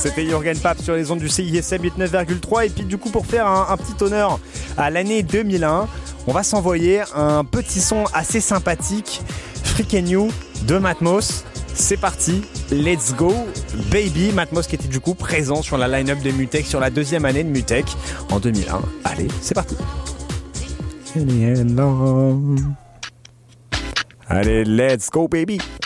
C'était Jürgen Papp sur les ondes du CISM 89,3. Et puis du coup, pour faire un petit honneur à l'année 2001, on va s'envoyer un petit son assez sympathique, Freak and You de Matmos. C'est parti, let's go baby. Matmos qui était du coup présent sur la line-up de Mutek sur la deuxième année de Mutek en 2001. Allez, c'est parti. Allez, let's go baby.